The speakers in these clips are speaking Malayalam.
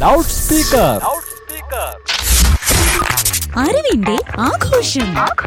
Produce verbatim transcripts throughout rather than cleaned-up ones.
Loud speaker. അറിവിന്റെ ആഘോഷം.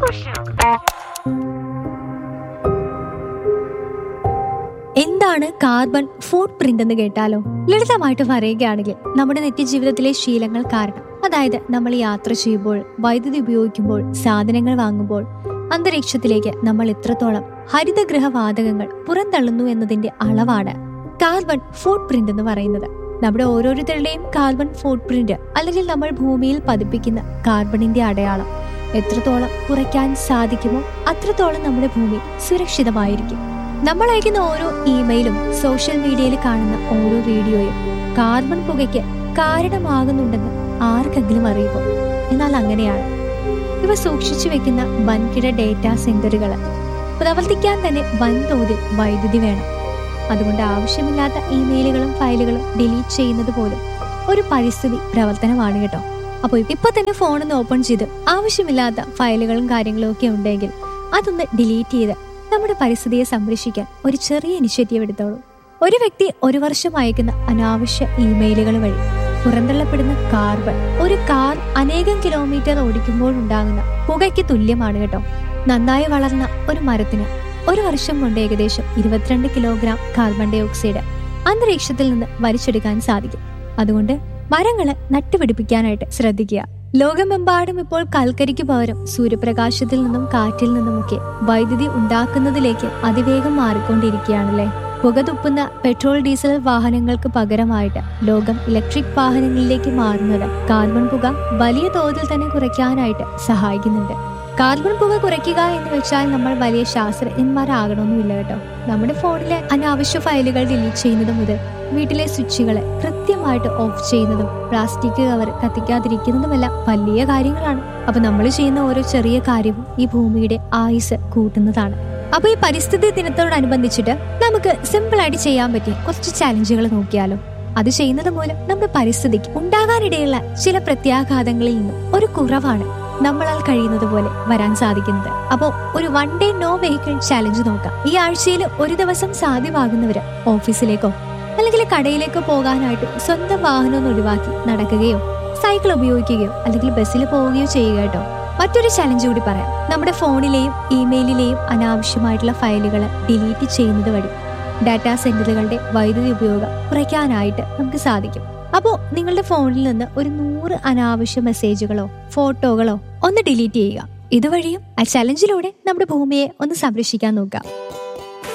എന്താണ് കാർബൺ ഫുട് പ്രിന്റ് എന്ന് കേട്ടാലോ? ലളിതമായിട്ട് പറയുകയാണെങ്കിൽ നമ്മുടെ നിത്യജീവിതത്തിലെ ശീലങ്ങൾ കാരണം, അതായത് നമ്മൾ യാത്ര ചെയ്യുമ്പോൾ, വൈദ്യുതി ഉപയോഗിക്കുമ്പോൾ, സാധനങ്ങൾ വാങ്ങുമ്പോൾ അന്തരീക്ഷത്തിലേക്ക് നമ്മൾ എത്രത്തോളം ഹരിതഗൃഹവാതകങ്ങൾ പുറന്തള്ളുന്നു എന്നതിന്റെ അളവാണ് കാർബൺ ഫുട് പ്രിന്റ് എന്ന് പറയുന്നത്. നമ്മുടെ ഓരോരുത്തരുടെയും കാർബൺ ഫുട് പ്രിന്റ്, അല്ലെങ്കിൽ നമ്മൾ ഭൂമിയിൽ പതിപ്പിക്കുന്ന കാർബണിന്റെ അടയാളം എത്രത്തോളം കുറയ്ക്കാൻ സാധിക്കുമോ അത്രത്തോളം നമ്മുടെ ഭൂമി സുരക്ഷിതമായിരിക്കും. നമ്മൾ അയക്കുന്ന ഓരോ ഇമെയിലും സോഷ്യൽ മീഡിയയിൽ കാണുന്ന ഓരോ വീഡിയോയും കാർബൺ പുകയ്ക്ക് കാരണമാകുന്നുണ്ടെന്ന് ആർക്കെങ്കിലും അറിയുമോ? എന്നാൽ അങ്ങനെയാണ്. ഇവ സൂക്ഷിച്ചു വെക്കുന്ന വൻകിട ഡേറ്റാ സെന്ററുകൾ പ്രവർത്തിക്കാൻ തന്നെ വൻതോതിൽ വൈദ്യുതി വേണം. അതുകൊണ്ട് ആവശ്യമില്ലാത്ത ഇമെയിലുകളും ഫയലുകളും ഡിലീറ്റ് ചെയ്യുന്നത് പോലും ഒരു പരിസ്ഥിതി പ്രവർത്തനമാണ് കേട്ടോ. അപ്പോൾ ഇപ്പൊ തന്നെ ഫോണൊന്ന് ഓപ്പൺ ചെയ്ത് ആവശ്യമില്ലാത്ത ഫയലുകളും കാര്യങ്ങളും ഒക്കെ ഉണ്ടെങ്കിൽ അതൊന്ന് ഡിലീറ്റ് ചെയ്ത് നമ്മുടെ പരിസ്ഥിതിയെ സംരക്ഷിക്കാൻ ഒരു ചെറിയ ഇനിഷ്യേറ്റീവ് എടുത്തോളൂ. ഒരു വ്യക്തി ഒരു വർഷം അയക്കുന്ന അനാവശ്യ ഇമെയിലുകൾ വഴി പുറന്തള്ളപ്പെടുന്ന കാർബൺ ഒരു കാർ അനേകം കിലോമീറ്റർ ഓടിക്കുമ്പോൾ ഉണ്ടാകുന്ന പുകയ്ക്ക് തുല്യമാണ് കേട്ടോ. നന്നായി വളർന്ന ഒരു മരത്തിന് ഒരു വർഷം കൊണ്ട് ഏകദേശം ഇരുപത്തിരണ്ട് കിലോഗ്രാം കാർബൺ ഡൈ ഓക്സൈഡ് അന്തരീക്ഷത്തിൽ നിന്ന് വലിച്ചെടുക്കാൻ സാധിക്കും. അതുകൊണ്ട് മരങ്ങള് നട്ടുപിടിപ്പിക്കാനായിട്ട് ശ്രദ്ധിക്കുക. ലോകമെമ്പാടും ഇപ്പോൾ കൽക്കരിക്ക് പകരം സൂര്യപ്രകാശത്തിൽ നിന്നും കാറ്റിൽ നിന്നുമൊക്കെ വൈദ്യുതി ഉണ്ടാക്കുന്നതിലേക്ക് അതിവേഗം മാറിക്കൊണ്ടിരിക്കുകയാണല്ലേ. പുക തുപ്പുന്ന പെട്രോൾ ഡീസൽ വാഹനങ്ങൾക്ക് പകരമായിട്ട് ലോകം ഇലക്ട്രിക് വാഹനങ്ങളിലേക്ക് മാറുന്നത് കാർബൺ പുക വലിയ തോതിൽ തന്നെ കുറയ്ക്കാനായിട്ട് സഹായിക്കുന്നുണ്ട്. കാർബൺ പുക കുറയ്ക്കുക എന്ന് വെച്ചാൽ നമ്മൾ വലിയ ശാസ്ത്രജ്ഞന്മാരാകണമെന്നില്ല കേട്ടോ. നമ്മുടെ ഫോണിലെ അനാവശ്യ ഫയലുകൾ ഡിലീറ്റ് ചെയ്യുന്നത് മുതൽ വീട്ടിലെ സ്വിച്ചുകളെ കൃത്യമായിട്ട് ഓഫ് ചെയ്യുന്നതും പ്ലാസ്റ്റിക് കവർ കത്തിക്കാതിരിക്കുന്നതുമെല്ലാം വലിയ കാര്യങ്ങളാണ്. അപ്പൊ നമ്മൾ ചെയ്യുന്ന ഓരോ ചെറിയ കാര്യവും ഈ ഭൂമിയുടെ ആയുസ് കൂട്ടുന്നതാണ്. അപ്പൊ ഈ പരിസ്ഥിതി ദിനത്തോടനുബന്ധിച്ചിട്ട് നമുക്ക് സിമ്പിൾ ആയിട്ട് ചെയ്യാൻ പറ്റിയ കുറച്ച് ചാലഞ്ചുകൾ നോക്കിയാലോ? അത് ചെയ്യുന്നത് മൂലം നമ്മുടെ പരിസ്ഥിതിക്ക് ഉണ്ടാകാനിടയുള്ള ചില പ്രത്യാഘാതങ്ങളിൽ നിന്നും ഒരു കുറവാണ് നമ്മളാൽ കഴിയുന്നത് പോലെ വരാൻ സാധിക്കുന്നത്. അപ്പോ ഒരു one day no vehicle challenge നോക്കാം. ഈ ആഴ്ചയിൽ ഒരു ദിവസം സാധ്യമാകുന്നവര് ഓഫീസിലേക്കോ അല്ലെങ്കിൽ കടയിലേക്കോ പോകാനായിട്ട് സ്വന്തം വാഹനം ഒന്ന് ഒഴിവാക്കി നടക്കുകയോ സൈക്കിൾ ഉപയോഗിക്കുകയോ അല്ലെങ്കിൽ ബസ്സിൽ പോവുകയോ ചെയ്യുക കേട്ടോ. മറ്റൊരു ചലഞ്ച് കൂടി പറയാം. നമ്മുടെ ഫോണിലെയും ഇമെയിലിലെയും അനാവശ്യമായിട്ടുള്ള ഫയലുകൾ ഡിലീറ്റ് ചെയ്യുന്നത് വഴി ഡാറ്റാ സെന്ററുകളുടെ വൈദ്യുതി ഉപയോഗം കുറയ്ക്കാനായിട്ട് നമുക്ക് സാധിക്കും. അപ്പോൾ നിങ്ങളുടെ ഫോണിൽ നിന്ന് ഒരു നൂറ് അനാവശ്യ മെസ്സേജുകളോ ഫോട്ടോകളോ ഒന്ന് ഡിലീറ്റ് ചെയ്യുക. ഇതുവഴിയും ആ ചലഞ്ചിലൂടെ നമ്മുടെ ഭൂമിയെ ഒന്ന് സംരക്ഷിക്കാൻ നോക്കാം.